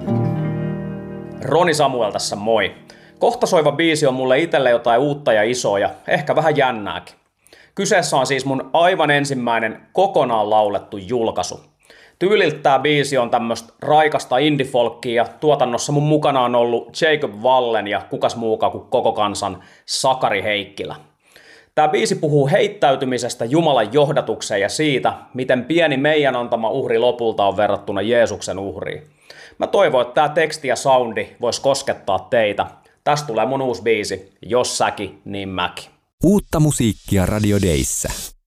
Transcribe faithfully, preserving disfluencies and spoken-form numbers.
Roni Samuel tässä moi. Kohta soiva biisi on mulle itselle jotain uutta ja isoa ja ehkä vähän jännääkin. Kyseessä on siis mun aivan ensimmäinen kokonaan laulettu julkaisu. Tyyliltä tää biisi on tämmöstä raikasta indie-folkkia ja tuotannossa mun mukana on ollut Jacob Wallen ja kukas muukaan kuin koko kansan Sakari Heikkilä. Tää biisi puhuu heittäytymisestä Jumalan johdatukseen ja siitä, miten pieni meidän antama uhri lopulta on verrattuna Jeesuksen uhriin. Mä toivon, että tää teksti ja soundi vois koskettaa teitä. Tästä tulee mun uusi biisi, Jos säkin, niin mäkin. Uutta musiikkia Radio Dayssä.